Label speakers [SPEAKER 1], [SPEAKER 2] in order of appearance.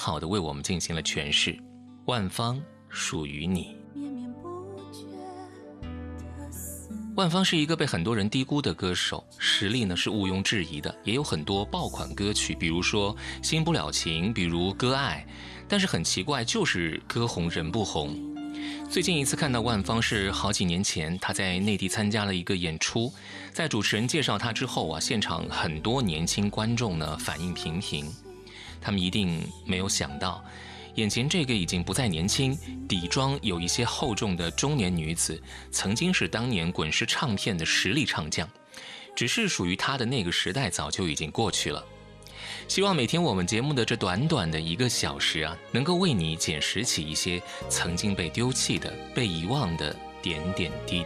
[SPEAKER 1] 好地为我们进行了诠释。万芳属于你。万芳是一个被很多人低估的歌手，实力呢是毋庸置疑的，也有很多爆款歌曲，比如说《新不了情》，比如《割爱》，但是很奇怪，就是歌红人不红。最近一次看到万芳是好几年前，她在内地参加了一个演出，在主持人介绍她之后啊，现场很多年轻观众呢反应平平，他们一定没有想到，眼前这个已经不再年轻，底妆有一些厚重的中年女子，曾经是当年滚石唱片的实力唱将，只是属于她的那个时代早就已经过去了。希望每天我们节目的这短短的1个小时啊，能够为你捡拾起一些曾经被丢弃的、被遗忘的点点滴